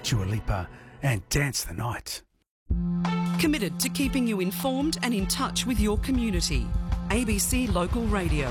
Dua Lipa and Dance the Night. Committed to keeping you informed and in touch with your community. ABC Local Radio.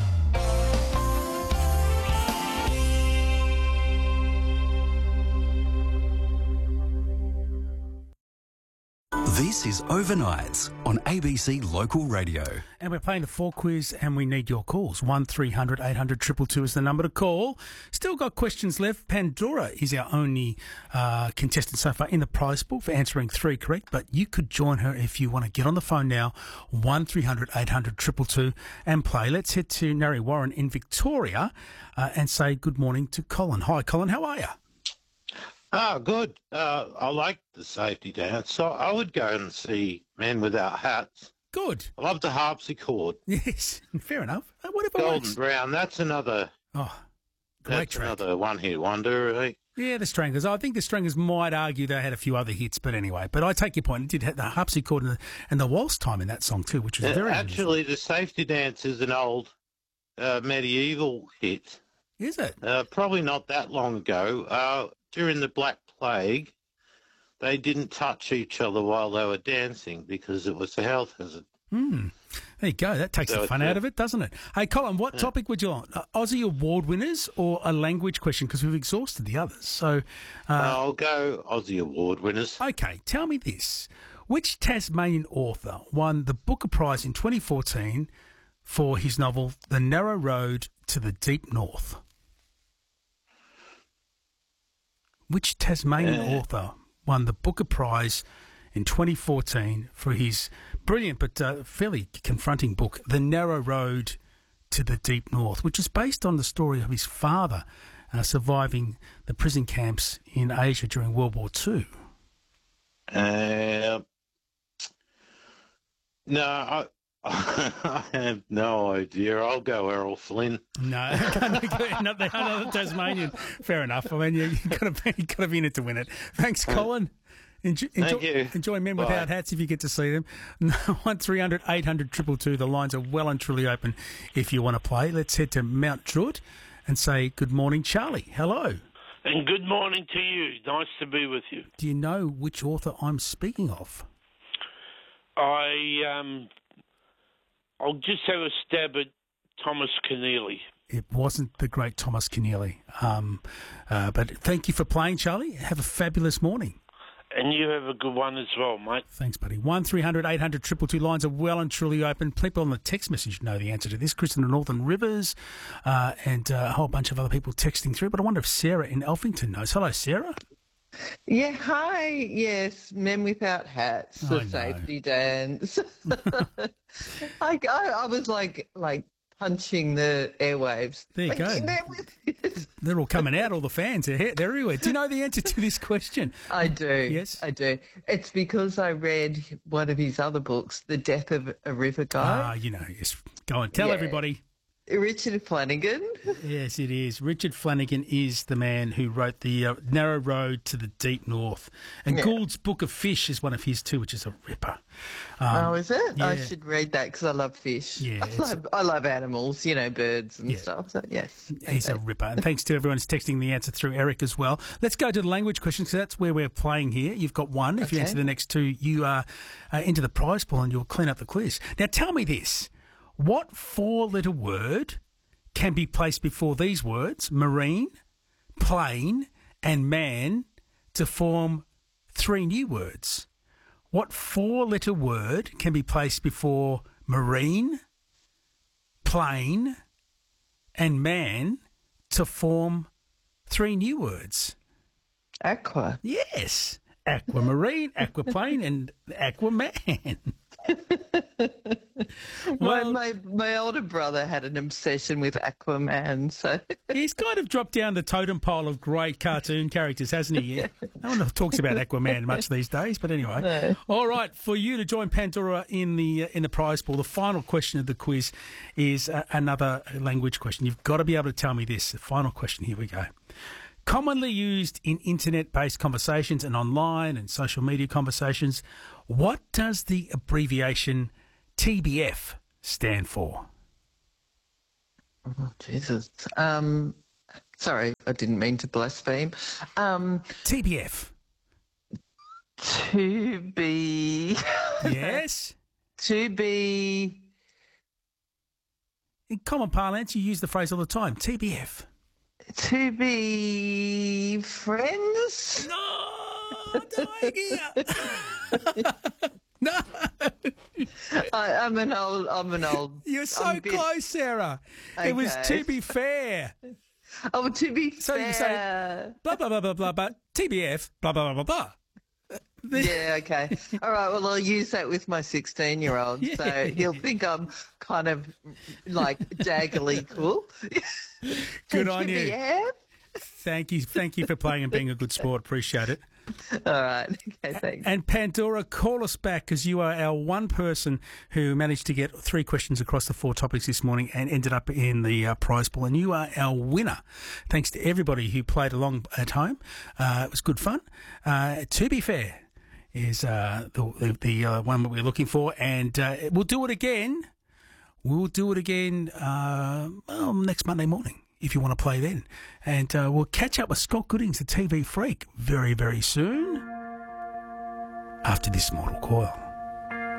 This is Overnights on ABC Local Radio. And we're playing the 4 quiz and we need your calls. 1300 800 222 is the number to call. Still got questions left. Pandora is our only contestant so far in the prize pool for answering 3 correct, but you could join her if you want to get on the phone now. 1300 800 222 and play. Let's head to Narre Warren in Victoria and say good morning to Colin. Hi Colin, how are you? Oh, good. I like the safety dance, so I would go and see Men Without Hats. Good. I love the harpsichord. Yes, fair enough. Whatever Golden works. Brown, that's another. Great track. Another one-hit wonder. Eh? Yeah, the Stranglers. I think the Stranglers might argue they had a few other hits, but anyway. But I take your point. It did have the harpsichord and the waltz time in that song too, which was very Actually, the safety dance is an old medieval hit. Is it? Probably not that long ago. During the Black Plague, they didn't touch each other while they were dancing because it was a health hazard. There you go. That takes the fun out of it, doesn't it? Hey, Colin, what topic would you like? Aussie Award winners or a language question? Because we've exhausted the others. So I'll go Aussie Award winners. Okay, tell me this. Which Tasmanian author won the Booker Prize in 2014 for his novel The Narrow Road to the Deep North? Which Tasmanian author won the Booker Prize in 2014 for his brilliant but fairly confronting book, The Narrow Road to the Deep North, which is based on the story of his father surviving the prison camps in Asia during World War II? No, I have no idea. I'll go Errol Flynn. No, another Tasmanian. Fair enough. I mean, you've got to be in it to win it. Thanks, Colin. Thank you. Enjoy Men Without Hats if you get to see them. 1300 800 222. The lines are well and truly open if you want to play. Let's head to Mount Druitt and say good morning, Charlie. Hello. And good morning to you. Nice to be with you. Do you know which author I'm speaking of? I'll just have a stab at Thomas Keneally. It wasn't the great Thomas Keneally. But thank you for playing, Charlie. Have a fabulous morning. And you have a good one as well, mate. Thanks, buddy. 1300 800 222 lines are well and truly open. People on the text message know the answer to this. Chris in the Northern Rivers and a whole bunch of other people texting through. But I wonder if Sarah in Elphington knows. Hello, Sarah. Yeah, hi. Yes, Men Without Hats, the safety dance. I was like punching the airwaves. There you go. They're all coming out, all the fans. They're everywhere. Do you know the answer to this question? I do. Yes? I do. It's because I read one of his other books, The Death of a River Guy. Yes. Go on, tell everybody. Richard Flanagan. Yes, it is. Richard Flanagan is the man who wrote The Narrow Road to the Deep North. And Gould's Book of Fish is one of his too, which is a ripper. Is it? Yeah. I should read that because I love fish. Yeah, I love animals, birds and stuff. So, yes. He's a ripper. And thanks to everyone who's texting the answer through, Eric as well. Let's go to the language questions because that's where we're playing here. You've got one. If you answer the next two, you are into the prize pool and you'll clean up the quiz. Now, tell me this. What 4-letter word can be placed before these words, marine, plane, and man, to form 3 new words? What 4-letter word can be placed before marine, plane, and man to form 3 new words? Aqua. Yes. Aquamarine, aquaplane, and aquaman. Well, my older brother had an obsession with Aquaman, so he's kind of dropped down the totem pole of great cartoon characters, hasn't he? Yeah. No one talks about Aquaman much these days, but anyway. No. All right, for you to join Pandora in the prize pool, the final question of the quiz is another language question. You've got to be able to tell me this. The final question. Here we go. Commonly used in internet-based conversations and online and social media conversations, what does the abbreviation TBF stand for? Oh, Jesus. Sorry, I didn't mean to blaspheme. TBF. To be... Yes? To be... In common parlance, you use the phrase all the time. TBF. To be friends? No! No! I'm an old... You're so close, Sarah. Okay. It was to be fair. Oh, to be So fair. you say, blah, blah, blah, blah, blah, blah, TBF, blah, blah, blah, blah, blah. Yeah, okay. All right, well, I'll use that with my 16-year-old. Yeah. So he'll think I'm kind of like daggily cool. Good on you. Yeah. Thank you for playing and being a good sport. Appreciate it. All right. Okay, thanks. And Pandora, call us back because you are our one person who managed to get 3 questions across the 4 topics this morning and ended up in the prize pool. And you are our winner. Thanks to everybody who played along at home. It was good fun. To be fair, is the one that we're looking for, and we'll do it again. We'll do it again next Monday morning if you want to play then. And we'll catch up with Scott Goodings, the TV freak, very, very soon after this Mortal Coil.